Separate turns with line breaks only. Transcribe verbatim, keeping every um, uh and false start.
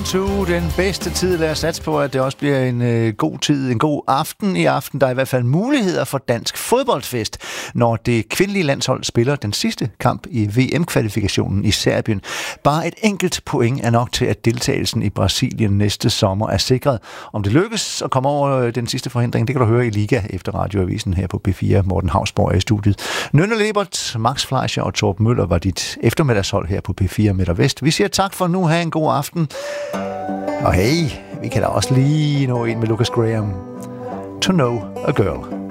to, den bedste tid. Lad os satse på, at det også bliver en øh, god tid, en god aften i aften. Der er i hvert fald muligheder for dansk fodboldfest, når det kvindelige landshold spiller den sidste kamp i V M-kvalifikationen i Serbien. Bare et enkelt point er nok til, at deltagelsen i Brasilien næste sommer er sikret. Om det lykkes at komme over den sidste forhindring, det kan du høre i Liga efter Radioavisen her på B fire. Morten Hausborg er i studiet. Nynne Lebert, Max Fleischer og Torben Møller var dit eftermiddagshold her på B fire Midt Vest. Vi siger tak for nu. Ha' en god aften. Og hey, vi kan da også lige nå ind med Lucas Graham. To Know a Girl.